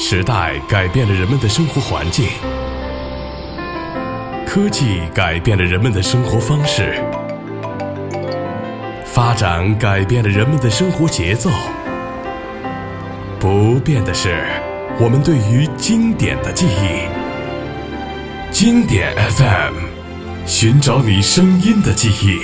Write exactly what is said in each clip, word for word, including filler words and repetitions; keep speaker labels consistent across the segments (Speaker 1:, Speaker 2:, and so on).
Speaker 1: 时代改变了人们的生活环境，科技改变了人们的生活方式，发展改变了人们的生活节奏。不变的是我们对于经典的记忆。经典 F M， 寻找你声音的记忆。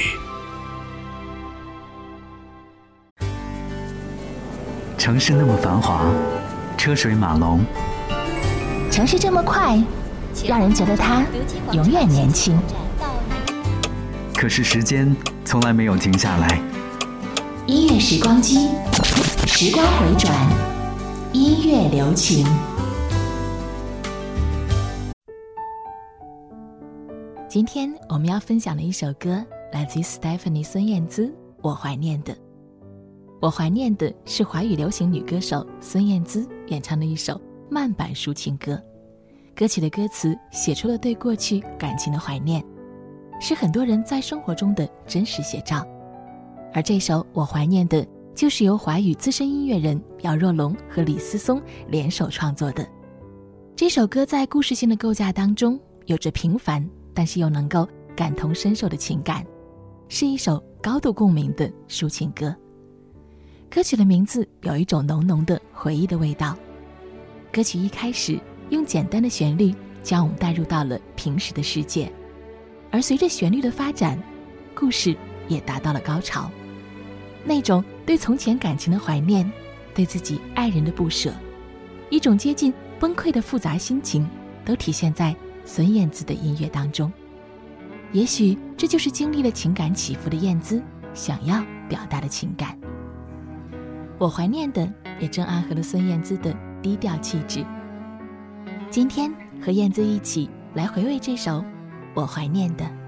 Speaker 2: 城市那么繁华，车水马龙，
Speaker 3: 城市这么快，让人觉得它永远年轻。
Speaker 2: 可是时间从来没有停下来。
Speaker 3: 音乐时光机，时光回转，音乐留情。今天我们要分享的一首歌来自于 Stephanie 孙燕姿，我怀念的。我怀念的是华语流行女歌手孙燕姿演唱的一首慢板抒情歌。歌曲的歌词写出了对过去感情的怀念，是很多人在生活中的真实写照。而这首我怀念的就是由华语资深音乐人姚若龙和李思松联手创作的。这首歌在故事性的构架当中有着平凡但是又能够感同身受的情感，是一首高度共鸣的抒情歌。歌曲的名字有一种浓浓的回忆的味道。歌曲一开始用简单的旋律将我们带入到了平时的世界，而随着旋律的发展，故事也达到了高潮。那种对从前感情的怀念，对自己爱人的不舍，一种接近崩溃的复杂心情，都体现在孙燕姿的音乐当中。也许这就是经历了情感起伏的燕姿想要表达的情感。我怀念的也正暗合了孙燕姿的低调气质。今天和燕姿一起来回味这首我怀念的。